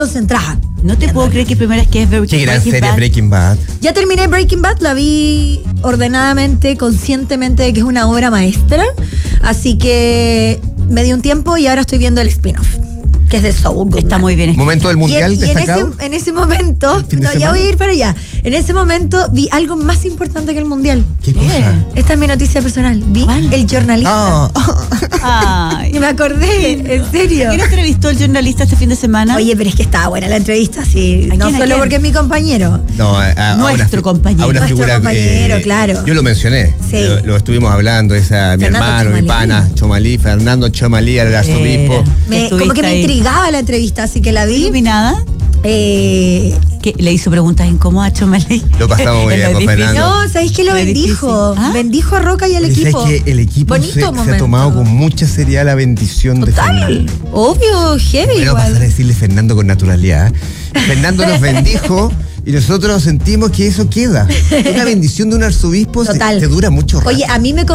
concentrada. No te puedo creer que primera vez que es Qué gran serie Breaking Bad. Ya terminé Breaking Bad, la vi ordenadamente, conscientemente de que es una obra maestra. Así que me di un tiempo y ahora estoy viendo el spin-off, que es de Saul Goodman. Está muy bien. Momento del mundial destacado. En ese momento, no, ya voy a ir para allá. En ese momento vi algo más importante que el mundial. ¿Qué cosa? Esta es mi noticia personal. Vi El Jornalista. Ay. Y me acordé, en serio. ¿Quién entrevistó el jornalista este fin de semana? Oye, pero es que estaba buena la entrevista, sí. ¿A No quién, a solo quién? porque es mi compañero. No, Nuestro compañero. A una Nuestro figura, compañero, claro. Yo lo mencioné. Sí. Lo estuvimos hablando, mi Fernando hermano, mi Chomalí. pana, Chomalí, Fernando Chomalí, el arzobispo. Como que me intrigaba la entrevista, así que la vi. ¿Iluminada? Que le hizo preguntas incómodas a Chomalí. Lo pasamos muy En bien el con edificio. Fernando. No, ¿sabéis que lo Era bendijo? difícil. ¿Ah? Bendijo a Roca y al Pero equipo. ¿sabes que el equipo Bonito se ha momento. tomado con mucha seriedad la bendición de Total. Fernando? Obvio, heavy Bueno, pasar a igual. decirle Fernando con naturalidad. Fernando nos bendijo y nosotros sentimos que eso queda. Una bendición de un arzobispo Total. te dura mucho rato. Oye, a mí me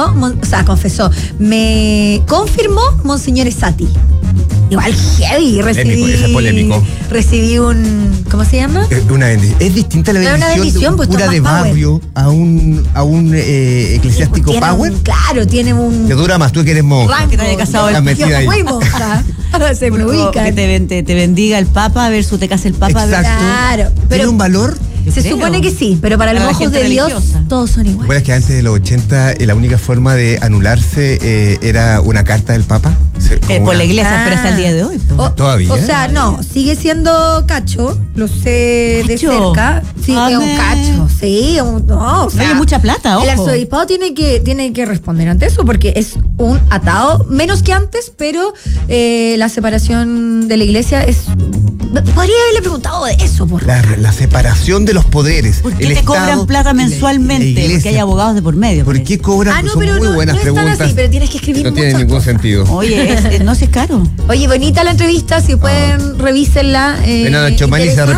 me confirmó Monseñor Esati. Igual heavy, Polémico, ese es polémico. recibí un, ¿cómo se llama? Es distinta la No, una bendición de bendición, un pues, cura Tomás de Power. barrio a un eclesiástico Tiene power. claro, tiene un Te dura más, tú que eres monja. rango. Que no haya casado Estás metida ahí. Yo fui monja. Se me ubican. Que te bendiga el Papa, a ver su te casa el Papa. a ver- Exacto. Claro, ¿Tiene pero un valor? se creo. supone que sí, pero para los Para la ojos de gente Dios religiosa. todos son iguales. ¿Recuerdas que antes de los 80 la única forma de anularse era una carta del Papa? Por la iglesia, Ah. pero hasta el día de hoy. po. Todavía. O sea, no, sigue siendo cacho, lo sé de ¿Cacho? cerca. Sí, es un Amén. cacho, sí, no, o sea, Oye, mucha plata, ojo. el arzobispado tiene que responder ante eso porque es un atado, menos que antes, pero la separación de la iglesia es... Podría haberle preguntado de eso, por La separación de los poderes. ¿Por qué el te Estado cobran y plata la mensualmente? iglesia. Porque hay abogados de por medio. ¿Por parece. qué cobran? no, Son pero muy no, buenas no es tan preguntas. así, pero tienes que escribir No tiene muchas ningún cosas. sentido. Oye, no sé, es caro. Oye, bonita la entrevista, si pueden, revísenla. Fernando Chomalí se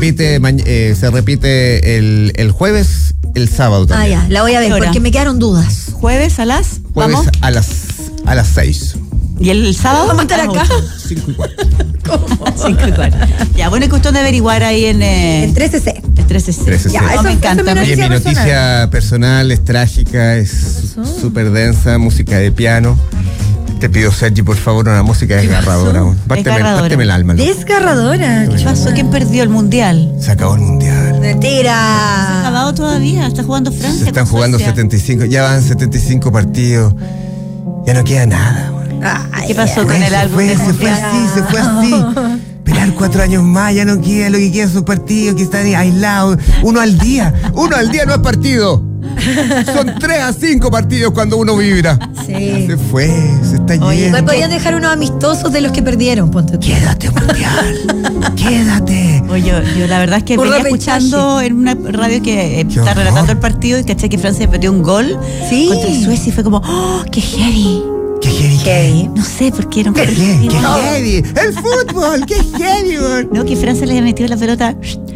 repite el jueves, el sábado Ah, también. ya, la voy a ver, ¿Qué hora? porque me quedaron dudas. Jueves a las. Jueves Vamos. a las 6. ¿Y el sábado? ¿Vamos a estar acá? 5:15. 5:15. Ya, bueno, es cuestión de averiguar ahí en En 13C. el 13C. 13C. Ya, Ya, eso eso me encanta. fue Oye, mi noticia personal es trágica, es súper densa, música de piano. Te pido, Sergi, por favor, una música desgarradora. Desgarradora. Párteme el alma. loco. Desgarradora. ¿Qué pasó? ¿Quién perdió el mundial? Se acabó el mundial. ¿Se ha Mentira. acabado todavía? ¿Está jugando Francia? Se están con jugando Suecia? 75, ya van 75 partidos. Ya no queda nada. Ay, ¿Qué pasó ay, con el álbum del Se fue mundial? así, se fue así. Esperar 4 años más, ya no queda lo que queda sus partidos, que están aislados. Uno al día no es partido. Son 3 a 5 partidos cuando uno vibra. Sí. Se fue, se está Oye, yendo. Igual podían dejar unos amistosos de los que perdieron, ponte tú. Quédate, mundial. Quédate. Oye, yo la verdad es que Por venía repechaje. escuchando en una radio que está horror. relatando el partido y caché que Francia metió un gol Sí. contra Suecia y fue como, ¡oh, qué heavy! Qué heavy. Heavy. No sé por qué era un Qué heavy. Qué no, heavy. El fútbol, qué heavy, man. no, que Francia le había metido la pelota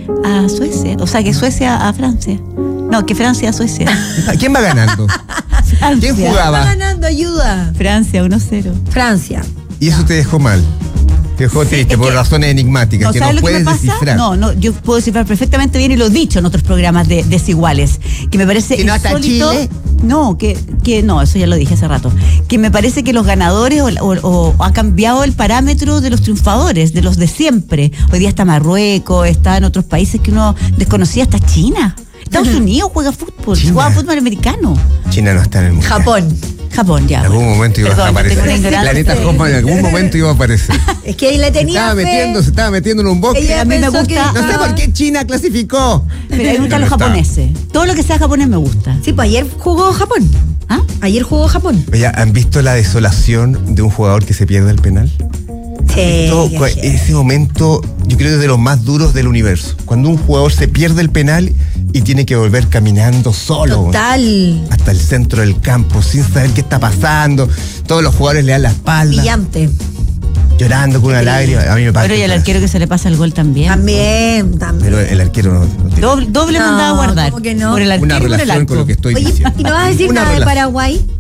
a Suecia. O sea, que Suecia a Francia. No, que Francia a Suecia. ¿Quién va ganando? ¿Quién Va jugaba? ganando, ayuda. Francia 1-0. Francia. Y eso te dejó mal. Te dejó triste es por que- razones enigmáticas que ¿sabes no lo que me puedes pasa? descifrar. No, yo puedo descifrar perfectamente bien y lo he dicho en otros programas de desiguales. Que me parece ¿Que no hasta insólito. Chile? No, que no, eso ya lo dije hace rato. Que me parece que los ganadores o ha cambiado el parámetro de los triunfadores, de los de siempre. Hoy día está Marruecos, está en otros países que uno desconocía, hasta China. Estados Unidos juega fútbol, China. juega fútbol americano. China no está en el mundial. Japón. Japón, ya. En algún momento iba Perdón, a aparecer. tengo una ignorancia. Planeta Cosmo en algún momento iba a aparecer. Es que ahí le tenía fe. Se estaba metiendo en un bosque. Ella A mí me pensó gusta- que- No sé por qué China clasificó. Pero a mí me gustan los No está. japoneses. Todo lo que sea japonés me gusta. Sí, pues ayer jugó Japón. ¿Ah? Ayer jugó Japón. Oye, ¿han visto la desolación de un jugador que se pierde el penal? Sí. Ese momento, yo creo que es de los más duros del universo. Cuando un jugador se pierde el penal y tiene que volver caminando solo Total. hasta el centro del campo, sin saber qué está pasando. Todos los jugadores le dan la espalda, Brillante. llorando con una lágrima. A mí me pasa. Pero y al arquero que se le pasa el gol también. También. Pero el arquero no tiene Doble No, mandada a guardar. ¿cómo que no? Por el arquero una y por el relación arco. con lo que estoy Oye, diciendo. ¿y no vas a decir Una nada de relación. Paraguay?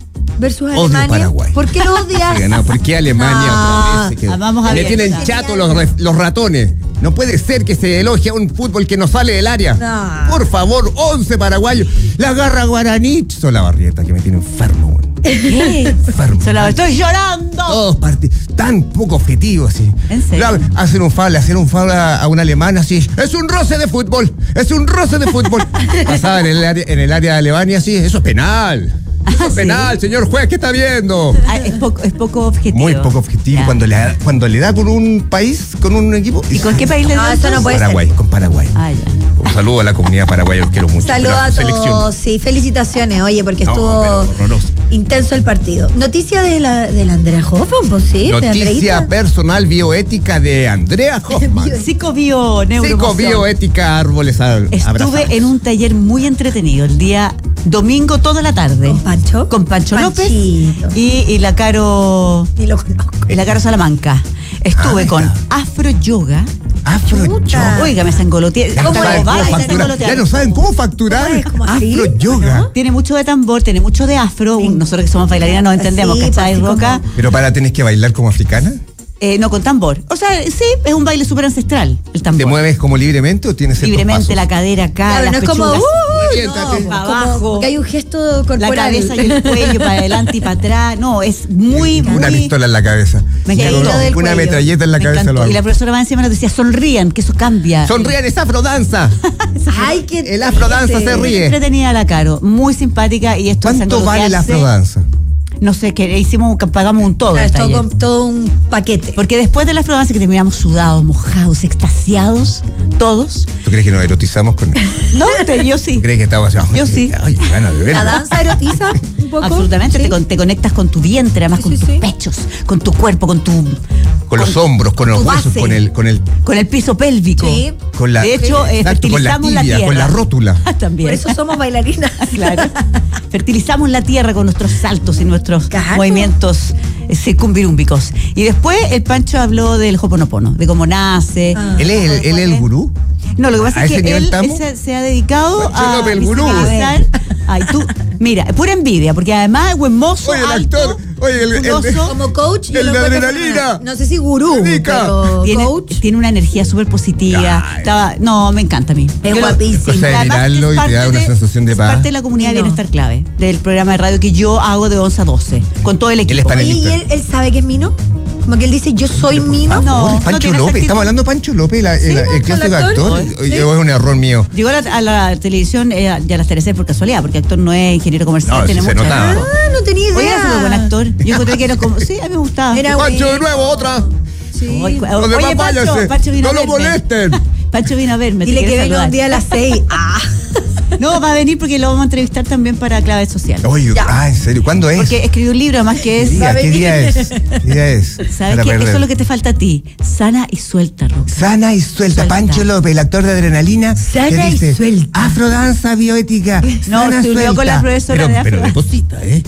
versus Odio Alemania. Paraguay. ¿Por qué lo odias? No, ¿por qué Alemania No, otra vez? vamos a Le ver. tienen chato los ratones. No puede ser que se elogie a un fútbol que no sale del área. No. Por favor, 11 paraguayos. La garra guaraní. Solabarrieta, que me tiene enfermo, güey. ¿Qué? Enfermo. Se la estoy llorando. Todos tan poco objetivos, así. ¿En serio? Hacer un foul a un alemán así. Es un roce de fútbol. Es un roce de fútbol. Pasaba en el área de Alemania así. Eso es penal. Eso es ¿sí? penal, señor juez, ¿qué está viendo? Es poco objetivo. Muy poco objetivo Ya. cuando le da con un país, con un equipo. ¿Y con qué país le No, da? eso no puede Paraguay, ser. con Paraguay. Ah, ya. Un saludo a la comunidad paraguaya, los quiero mucho. Saludos Pero a selección. todos, sí, felicitaciones, oye, porque No, estuvo pero horroroso. intenso el partido. Noticia de la Andrea Hoffman, pues sí, de Noticia Andreita. personal bioética de Andrea Hoffman. Psicobio, neuroemoción. Psicobioética, árboles Estuve abrazados. en un taller muy entretenido el día domingo toda la tarde. ¿Con Pancho? Con Pancho López Panchito. y la Caro Ni lo conozco. Salamanca. Estuve Ah, con está. afro yoga. Afro Chuta. yoga. Oiga, me sangoloteé. Ya no ¿Cómo saben es? cómo Ay, se facturar. sangolotearon. Ya no saben cómo facturar. ¿Cómo es? ¿Cómo así? Afro yoga. ¿No? Tiene mucho de tambor, tiene mucho de afro. Nosotros que somos bailarinas no entendemos, Sí, ¿cachai, pues, así Roca? como- Pero tenés que bailar como africana. No, con tambor. O sea, sí, es un baile súper ancestral, el tambor. ¿Te mueves como libremente o tienes ciertos libremente pasos? la cadera acá, Claro, las no es como, pechugas. Siéntate. No, para como abajo. que hay un gesto La corporal. cabeza y el cuello para adelante y para atrás. No, es muy, Una muy... pistola en la cabeza. Me encantó. Una Del cuello. metralleta en la Me cabeza. encantó. Lo hago. Y la profesora más encima nos decía, sonrían, que eso cambia. Sonrían, es afrodanza. Ay, qué El afrodanza se Muy ríe. entretenida la Caro, muy simpática y esto de ¿Cuánto vale la sangolotearse, afrodanza? No sé, que pagamos un todo. Claro, el es todo, taller. todo un paquete. Porque después de la afrodanza que terminamos sudados, mojados, extasiados, todos. ¿Tú crees que nos erotizamos con él? No, yo sí. ¿Crees que estamos así? Yo sí. Ay, qué ganas de ¿La verlo. danza erotiza un poco? Absolutamente, ¿Sí? te conectas con tu vientre, además Sí, con sí, tus sí. pechos, con tu cuerpo, con Con los hombros, con los tu huesos, base. con el piso pélvico. Sí. con la De hecho, exacto, con la fertilizamos la tibia, tierra. con la rótula. También. Por eso somos bailarinas. Claro. Fertilizamos la tierra con nuestros saltos y nuestros Claro. movimientos circunvirúmbicos. Y después el Pancho habló del Hoponopono, de cómo nace. Ah. ¿Él es el gurú? No, lo que pasa ¿A es ese que nivel él estamos? se ha dedicado Pancho a López, el gurú. visibilizar. Ay, tú, mira, pura envidia, porque además es buen mozo, Oye, el alto, actor, oye, el musculoso. Como coach. yo El lo de encuentro adrenalina. como- No sé si gurú, Dedica. pero tiene, coach. tiene una energía súper positiva. Ay. No, me encanta a mí. Es Yo lo- guapísimo. Cosa de Además, mirarlo es y te parte da una sensación de es paz. parte de la comunidad de No. Bienestar Clave, del programa de radio que yo hago de 11 a 12, con todo el equipo. Él es Oye, ¿y panelista. él sabe que es Mino? Como que él dice, yo soy Mino. No, Pobre no Pancho tiene esa López, actitud. estamos hablando de Pancho López, el pues, clásico el actor. actor. Sí. Es un error mío. Llegó a la televisión, ya las Teresa por casualidad, porque actor no es ingeniero comercial. No, sí tiene se mucho- notaba. Ah, no tenía idea. Oye, era súper buen actor. Yo encontré que era como. Sí, a mí me gustaba. Era Pancho de bueno. nuevo, otra. Sí. Oye, Los demás váyanse. Pancho vino No a lo verme. molesten. Pancho vino a verme. te Dile que quiere venga saludar. un día a las 6. Ah. No, va a venir porque lo vamos a entrevistar también para Clave Social. Oye, Ya. ¿en serio? ¿Cuándo es? Porque escribió un libro, además que ¿Qué es. día? Va a ¿Qué día venir. es? ¿Qué día es? ¿Sabes Para qué? perder. Eso es lo que te falta a ti. Sana y suelta, Roca. Sana y suelta. Suelta. Pancho López, el actor de Adrenalina. Sana que y dice, suelta. Afrodanza bioética. No, sana, se unió suelta. con la profesora de Pero afro. deposita, ¿eh?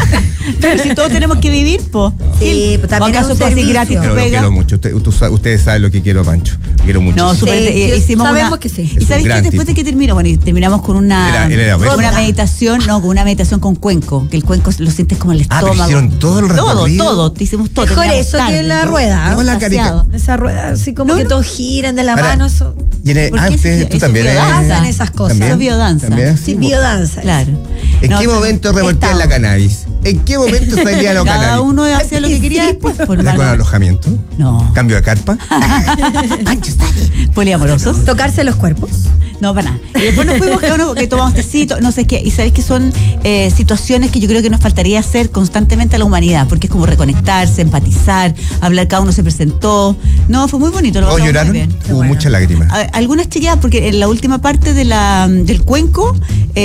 Pero si todos tenemos que vivir, po. Sí, pues también ¿O acaso es un tú así servicio. gratis Pero tu lo pega? quiero mucho. Ustedes saben lo que quiero, Pancho. Lo quiero mucho. No, súper. Sí, Hicimos sabemos una, que sí. Es ¿Y un sabes qué? gran Después de tipo. que terminó, bueno, y terminamos con Él era con una bueno. meditación, no, con una meditación con cuenco, que el cuenco lo sientes como el Ah, estómago. pero hicieron todo el recorrido. Todo, te hicimos todo. Mejor terminamos eso tarde. que la rueda. No, la Demasiado. Esa rueda, así como No, que no. todos giran de la Ahora, mano. Eso. Y en el- ¿Por qué ustedes, eso tú es también biodanza? Hacen esas cosas. ¿También? Eso es biodanza. ¿También? Sí, biodanza. Claro. ¿En No, qué pero momento revoltean la estamos. cannabis? ¿En qué momento salía la Cada cannabis? uno hacía lo que quería después, por ¿Ya con hermano. alojamiento? No. ¿Cambio de carpa? Pancho, sale. Poliamorosos. Tocarse los cuerpos. No, para nada. Y después nos fuimos cada uno que tomamos tecito, no sé qué. Y sabéis que son situaciones que yo creo que nos faltaría hacer constantemente a la humanidad, porque es como reconectarse, empatizar, hablar, cada uno se presentó. No, fue muy bonito. Lo ¿Todos pasamos muy lloraron? bien. Hubo bueno. muchas lágrimas. Algunas chiquillas, porque en la última parte del cuenco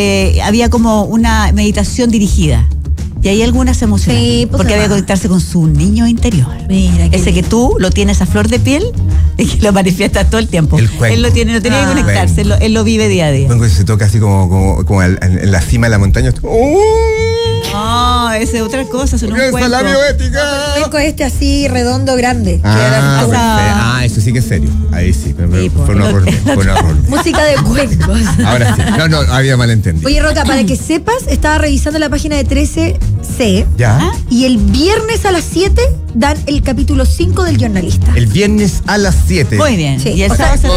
había como una meditación dirigida. Y ahí algunas se emocionaron. Sí, pues porque se había que va. conectarse con su niño interior. Mira, qué Ese que tú lo tienes a flor de piel y que lo manifiestas todo el tiempo. El cuenco. Él lo tiene, no tiene que Ah. conectarse, él lo vive día a día. Bueno, que se toca así como en la cima de la montaña. No, esa es otra cosa, son un Piensa cuenco. la bioética. El cuenco este así, redondo, grande. Eso sí que es serio. Ahí sí, Sí, fue un error. Fue un error. Música de cuencos. Ahora sí. No, había malentendido. Oye, Roca, para que sepas, estaba revisando la página de 13C ¿Ya? y el viernes a las 7 dan el capítulo 5 del Jornalista. El viernes a las 7. Muy bien. Sí, Y el o sea, sábado